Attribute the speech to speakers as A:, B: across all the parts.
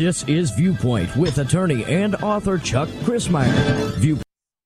A: This is Viewpoint with attorney and author Chuck Crismier. Viewpoint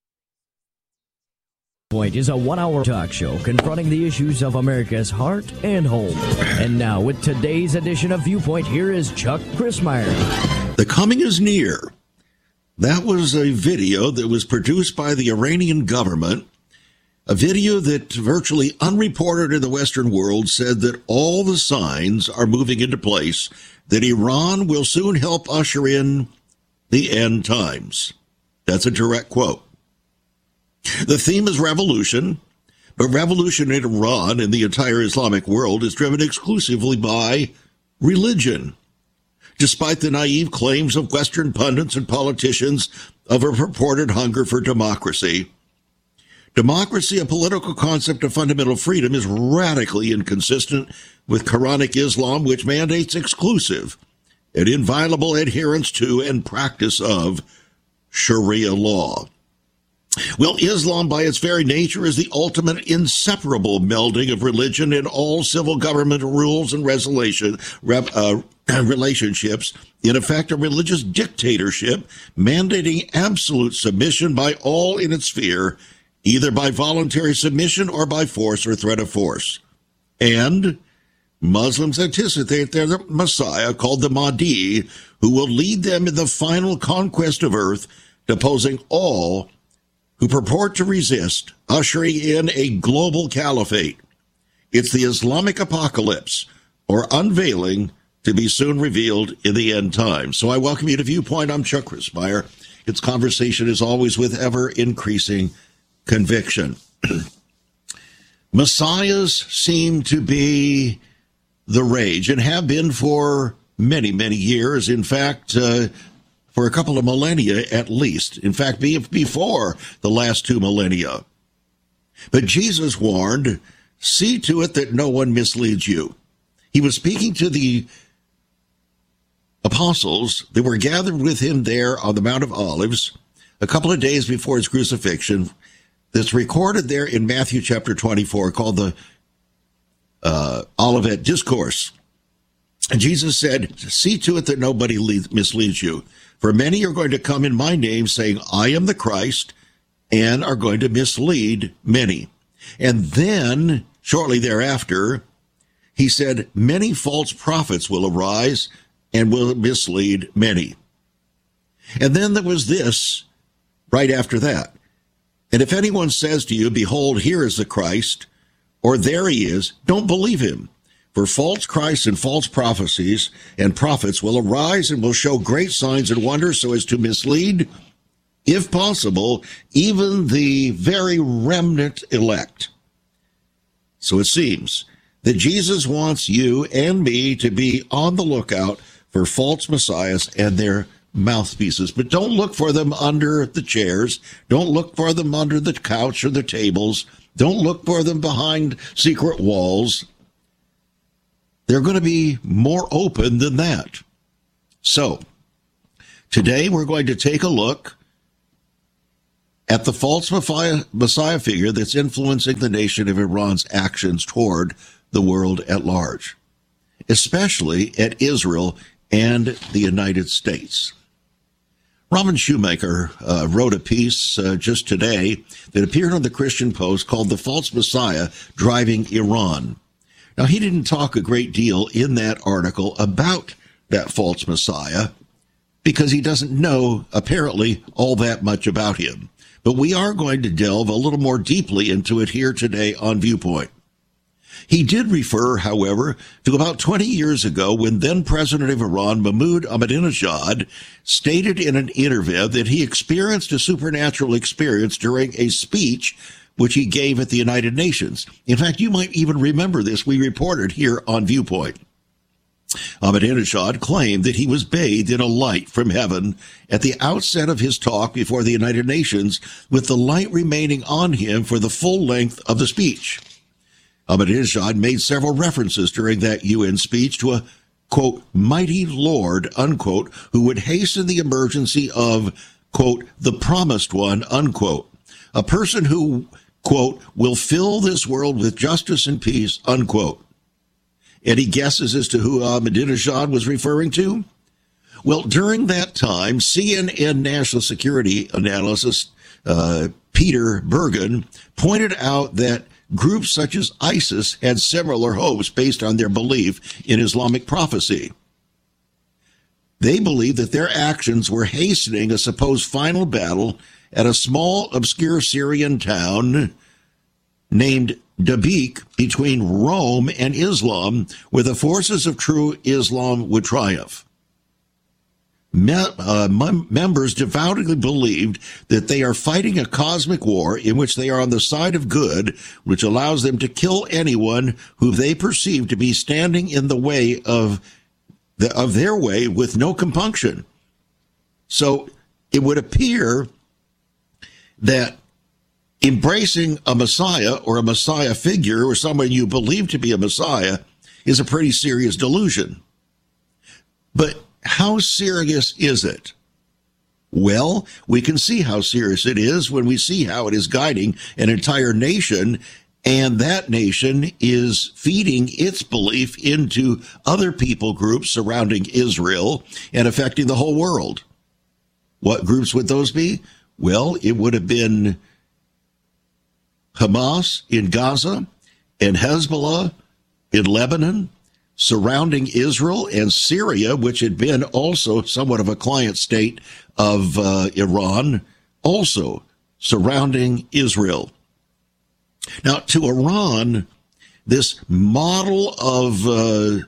A: is a one-hour talk show confronting the issues of America's heart and home. And now, with today's edition of Viewpoint, here is Chuck Crismier.
B: The coming is near. That was a video that was produced by the Iranian government, a video that virtually unreported in the Western world said that all the signs are moving into place, that Iran will soon help usher in the end times. That's a direct quote. The theme is revolution, but revolution in Iran and the entire Islamic world is driven exclusively by religion, despite the naive claims of Western pundits and politicians of a purported hunger for democracy. Democracy, a political concept of fundamental freedom, is radically inconsistent with Quranic Islam, which mandates exclusive and inviolable adherence to and practice of Sharia law. Well, Islam, by its very nature, is the ultimate inseparable melding of religion and all civil government rules and relationships, in effect, a religious dictatorship mandating absolute submission by all in its sphere, either by voluntary submission or by force or threat of force. And Muslims anticipate their Messiah, called the Mahdi, who will lead them in the final conquest of earth, deposing all who purport to resist, ushering in a global caliphate. It's the Islamic apocalypse, or unveiling, to be soon revealed in the end times. So I welcome you to Viewpoint. I'm Chuck Crismier. Its conversation is always with ever-increasing conviction. Messiahs seem to be the rage and have been for many, many years. In fact, for a couple of millennia at least. In fact, before the last 2 millennia. But Jesus warned, see to it that no one misleads you. He was speaking to the apostles that were gathered with him there on the Mount of Olives a couple of days before his crucifixion. That's recorded there in Matthew chapter 24, called the Olivet Discourse. And Jesus said, see to it that nobody misleads you. For many are going to come in my name saying, I am the Christ, and are going to mislead many. And then, shortly thereafter, he said, many false prophets will arise and will mislead many. And then there was this right after that. And if anyone says to you, behold, here is the Christ, or there he is, don't believe him. For false Christs and false prophecies and prophets will arise and will show great signs and wonders so as to mislead, if possible, even the very remnant elect. So it seems that Jesus wants you and me to be on the lookout for false messiahs and their mouthpieces. But don't look for them under the chairs. Don't look for them under the couch or the tables. Don't look for them behind secret walls. They're going to be more open than that. So, today we're going to take a look at the false Messiah figure that's influencing the nation of Iran's actions toward the world at large, especially at Israel and the United States. Robin Shoemaker wrote a piece just today that appeared on the Christian Post called The False Messiah Driving Iran. Now, he didn't talk a great deal in that article about that false Messiah because he doesn't know, apparently, all that much about him. But we are going to delve a little more deeply into it here today on Viewpoint. He did refer, however, to about 20 years ago when then-President of Iran, Mahmoud Ahmadinejad, stated in an interview that he experienced a supernatural experience during a speech which he gave at the United Nations. In fact, you might even remember this. We reported here on Viewpoint. Ahmadinejad claimed that he was bathed in a light from heaven at the outset of his talk before the United Nations, with the light remaining on him for the full length of the speech. Ahmadinejad made several references during that UN speech to a, quote, mighty Lord, unquote, who would hasten the emergency of, quote, the promised one, unquote, a person who, quote, will fill this world with justice and peace, unquote. Any guesses as to who Ahmadinejad was referring to? Well, during that time, CNN national security analyst Peter Bergen pointed out that groups such as ISIS had similar hopes based on their belief in Islamic prophecy. They believed that their actions were hastening a supposed final battle at a small, obscure Syrian town named Dabiq between Rome and Islam, where the forces of true Islam would triumph. Members devoutly believed that they are fighting a cosmic war in which they are on the side of good, which allows them to kill anyone who they perceive to be standing in the way of their way with no compunction. So it would appear that embracing a Messiah or a Messiah figure or someone you believe to be a Messiah is a pretty serious delusion. But how serious is it? Well, we can see how serious it is when we see how it is guiding an entire nation, and that nation is feeding its belief into other people groups surrounding Israel and affecting the whole world. What groups would those be? Well, it would have been Hamas in Gaza and Hezbollah in Lebanon, surrounding Israel, and Syria, which had been also somewhat of a client state of Iran, also surrounding Israel. Now, to Iran, this model of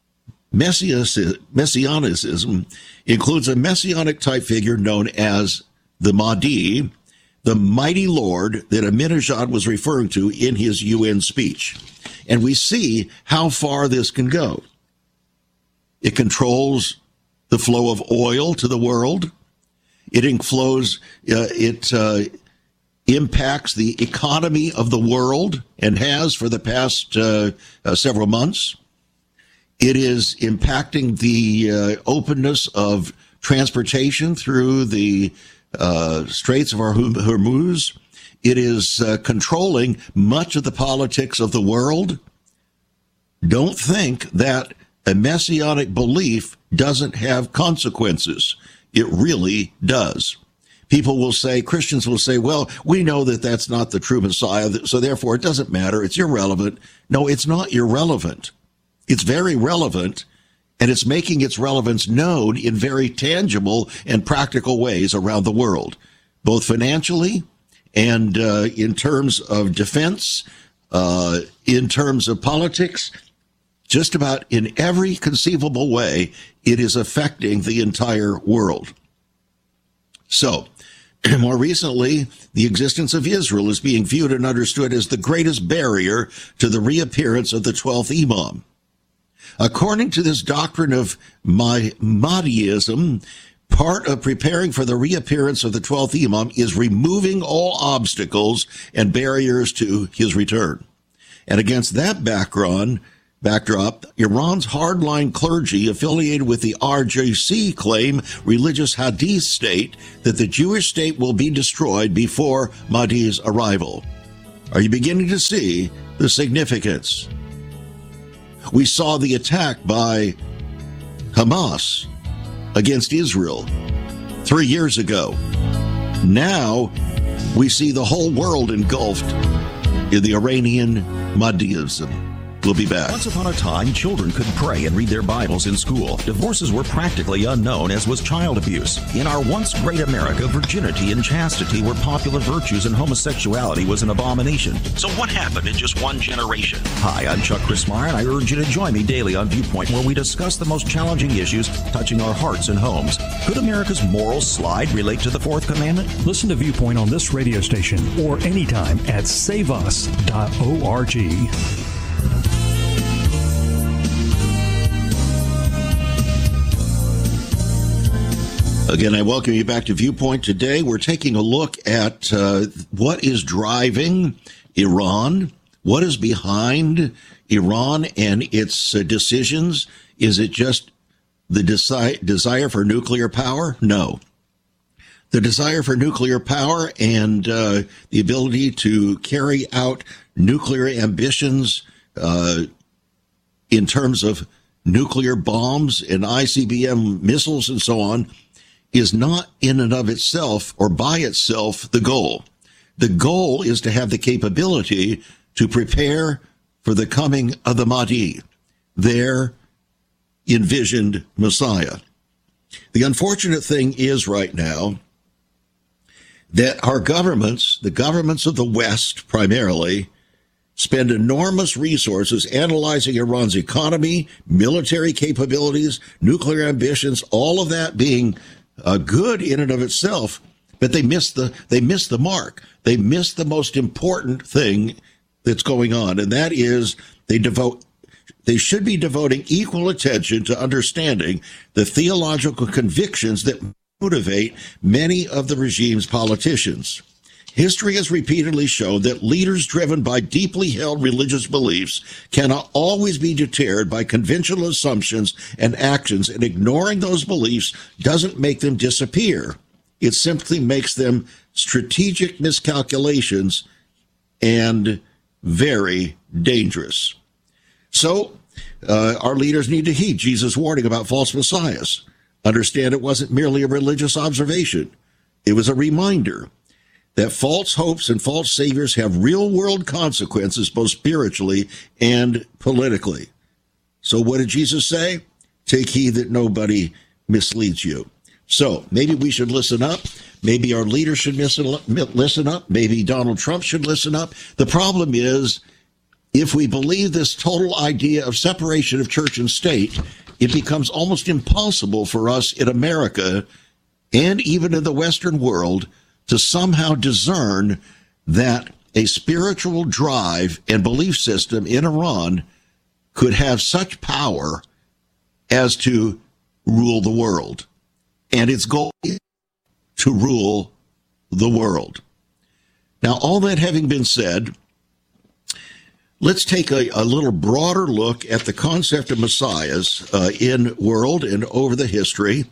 B: messianicism includes a messianic type figure known as the Mahdi, the mighty Lord that Ahmadinejad was referring to in his UN speech. And we see how far this can go. It controls the flow of oil to the world. It impacts the economy of the world and has for the past several months. It is impacting the openness of transportation through the Straits of Hormuz. It is controlling much of the politics of the world. Don't think that a messianic belief doesn't have consequences. It really does. People will say, Christians will say, well, we know that that's not the true Messiah, so therefore it doesn't matter. It's irrelevant. No, it's not irrelevant. It's very relevant, and it's making its relevance known in very tangible and practical ways around the world, both financially and in terms of defense, in terms of politics. Just about in every conceivable way, it is affecting the entire world. So, more recently, the existence of Israel is being viewed and understood as the greatest barrier to the reappearance of the 12th Imam. According to this doctrine of Mahdiism, part of preparing for the reappearance of the 12th Imam is removing all obstacles and barriers to his return. And against that backdrop, Iran's hardline clergy affiliated with the RJC claim religious Hadith state that the Jewish state will be destroyed before Mahdi's arrival. Are you beginning to see the significance? We saw the attack by Hamas against Israel 3 years ago. Now we see the whole world engulfed in the Iranian Mahdiism. We'll be back.
C: Once upon a time, children could pray and read their Bibles in school. Divorces were practically unknown, as was child abuse. In our once great America, virginity and chastity were popular virtues and homosexuality was an abomination. So what happened in just one generation? Hi, I'm Chuck Crismier, and I urge you to join me daily on Viewpoint, where we discuss the most challenging issues touching our hearts and homes. Could America's moral slide relate to the Fourth Commandment?
D: Listen to Viewpoint on this radio station or anytime at saveus.org.
B: Again, I welcome you back to Viewpoint. Today, we're taking a look at what is driving Iran, what is behind Iran and its decisions. Is it just the desire for nuclear power? No. The desire for nuclear power and the ability to carry out nuclear ambitions in terms of nuclear bombs and ICBM missiles and so on is not in and of itself or by itself the goal. The goal is to have the capability to prepare for the coming of the Mahdi, their envisioned Messiah. The unfortunate thing is right now that our governments, the governments of the West primarily, spend enormous resources analyzing Iran's economy, military capabilities, nuclear ambitions, all of that being good in and of itself, but they miss the mark. They miss the most important thing that's going on, and that is they should be devoting equal attention to understanding the theological convictions that motivate many of the regime's politicians. History has repeatedly shown that leaders driven by deeply held religious beliefs cannot always be deterred by conventional assumptions and actions, and ignoring those beliefs doesn't make them disappear. It simply makes them strategic miscalculations and very dangerous. So, our leaders need to heed Jesus' warning about false messiahs. Understand it wasn't merely a religious observation. It was a reminder that false hopes and false saviors have real-world consequences, both spiritually and politically. So what did Jesus say? Take heed that nobody misleads you. So maybe we should listen up. Maybe our leaders should listen up. Maybe Donald Trump should listen up. The problem is, if we believe this total idea of separation of church and state, it becomes almost impossible for us in America and even in the Western world to somehow discern that a spiritual drive and belief system in Iran could have such power as to rule the world. And its goal is to rule the world. Now, all that having been said, let's take a little broader look at the concept of messiahs in world and over the history.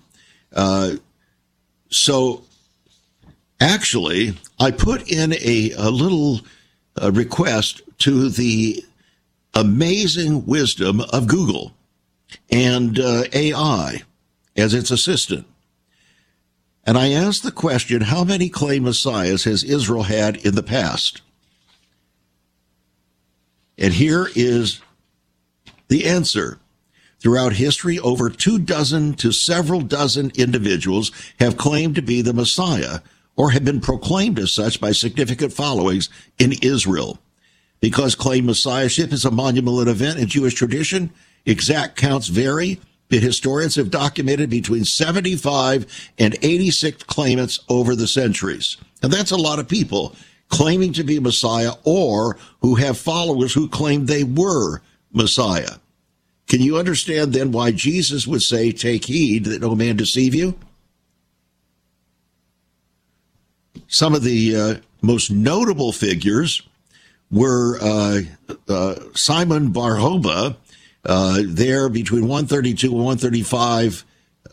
B: So actually, I put in a little request to the amazing wisdom of Google and AI as its assistant. And I asked the question, how many claimed messiahs has Israel had in the past? And here is the answer. Throughout history, over 24 to several dozen individuals have claimed to be the Messiah or have been proclaimed as such by significant followings in Israel. Because claimed messiahship is a monumental event in Jewish tradition, exact counts vary, but historians have documented between 75 and 86 claimants over the centuries. And that's a lot of people claiming to be Messiah or who have followers who claim they were Messiah. Can you understand then why Jesus would say, take heed that no man deceive you? Some of the most notable figures were Simon Bar-Hobah, there between 132 and 135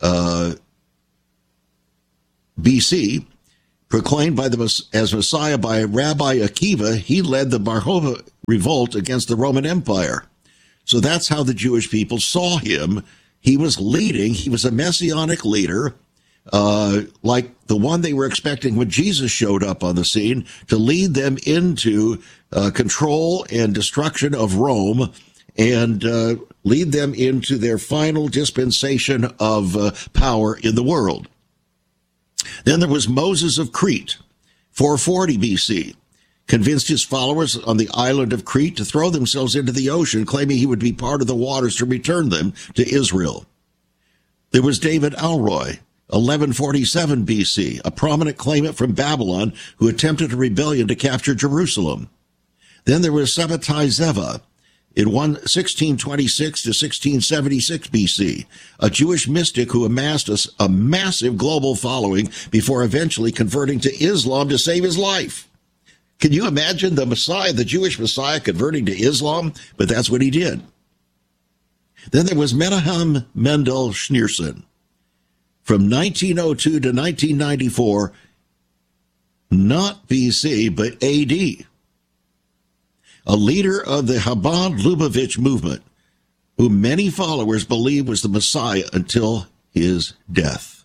B: BC, proclaimed as Messiah by Rabbi Akiva. He led the Bar-Hobah revolt against the Roman Empire. So that's how the Jewish people saw him. He was leading. He was a messianic leader, like the one they were expecting when Jesus showed up on the scene, to lead them into control and destruction of Rome and lead them into their final dispensation of power in the world. Then there was Moses of Crete, 440 BC, convinced his followers on the island of Crete to throw themselves into the ocean, claiming he would be part of the waters to return them to Israel. There was David Alroy, 1147 BC, a prominent claimant from Babylon who attempted a rebellion to capture Jerusalem. Then there was Sabbatai Zeva, in 1626 to 1676 BC, a Jewish mystic who amassed a massive global following before eventually converting to Islam to save his life. Can you imagine the Messiah, the Jewish Messiah, converting to Islam? But that's what he did. Then there was Menahem Mendel Schneerson. From 1902 to 1994, not BC, but AD. A leader of the Chabad Lubavitch movement, who many followers believed was the Messiah until his death.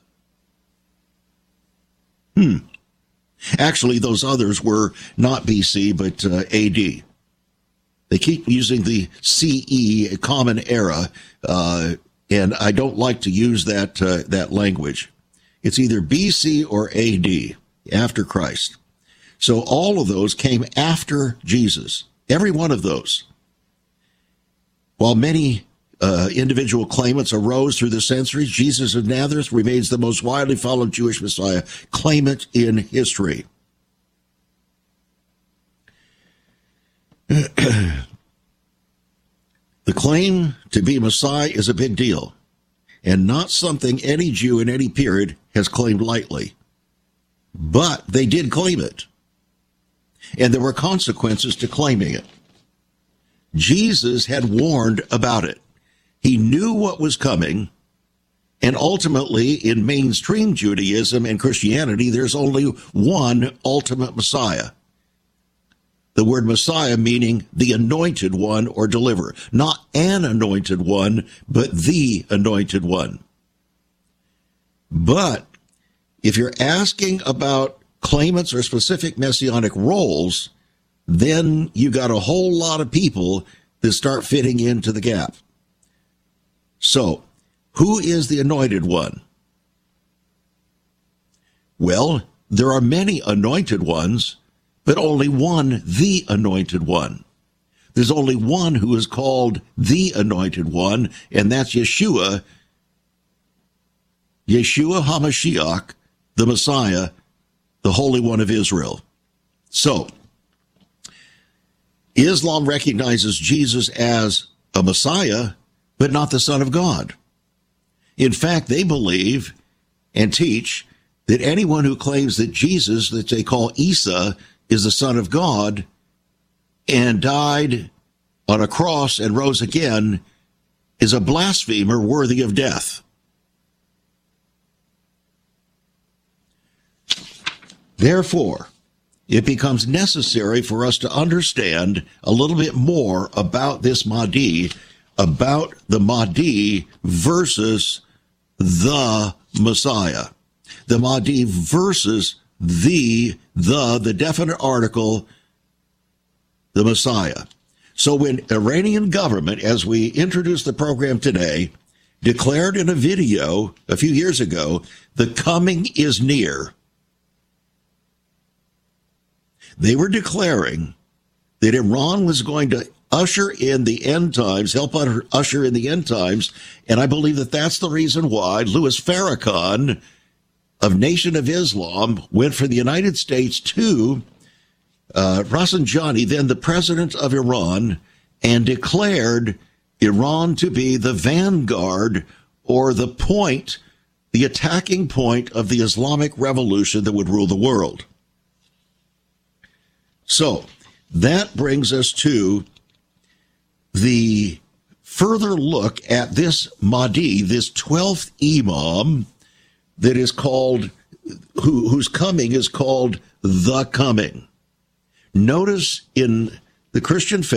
B: Actually, those others were not BC, but AD. They keep using the CE, a common era, and I don't like to use that language. It's either BC or AD, after Christ. So all of those came after Jesus, every one of those. While many individual claimants arose through the centuries, Jesus of Nazareth remains the most widely followed Jewish Messiah claimant in history. The claim to be Messiah is a big deal, and not something any Jew in any period has claimed lightly. But they did claim it, and there were consequences to claiming it. Jesus had warned about it. He knew what was coming, and ultimately, in mainstream Judaism and Christianity, there's only one ultimate Messiah. The word Messiah meaning the anointed one or deliverer. Not an anointed one, but the anointed one. But if you're asking about claimants or specific messianic roles, then you got a whole lot of people that start fitting into the gap. So, who is the anointed one? Well, there are many anointed ones, but only one, the anointed one. There's only one who is called the anointed one, and that's Yeshua HaMashiach, the Messiah, the Holy One of Israel. So, Islam recognizes Jesus as a Messiah, but not the Son of God. In fact, they believe and teach that anyone who claims that Jesus, that they call Isa, is the Son of God and died on a cross and rose again is a blasphemer worthy of death. Therefore, it becomes necessary for us to understand a little bit more about this Mahdi, about the Mahdi versus the Messiah. The Mahdi versus the definite article, the Messiah. So when Iranian government, as we introduced the program today, declared in a video a few years ago, the coming is near, they were declaring that Iran was going to usher in the end times, help usher in the end times, and I believe that that's the reason why Louis Farrakhan of Nation of Islam went from the United States to Rafsanjani, then the president of Iran, and declared Iran to be the vanguard or the point, the attacking point of the Islamic revolution that would rule the world. So that brings us to the further look at this Mahdi, this 12th Imam that is called, whose coming is called the coming. Notice in the Christian faith,